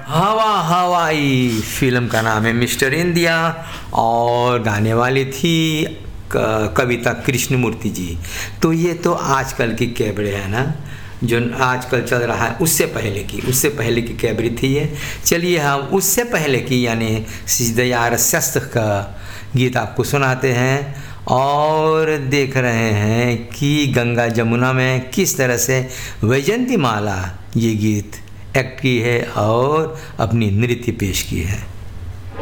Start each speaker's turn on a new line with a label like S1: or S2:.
S1: हवा हवाई फिल्म का नाम है मिस्टर इंडिया, और गाने वाली थी कविता कृष्णमूर्ति जी। तो ये तो आजकल की कैबरे है ना, जो आजकल चल रहा है, उससे पहले की कैबरी थी ये। चलिए हम उससे पहले की यानी सिद्धयार शस्त्र का गीत आपको सुनाते हैं, और देख रहे हैं कि गंगा जमुना में किस तरह से वैजयंती माला ये गीत एक्ट की है और अपनी नृत्य पेश की है।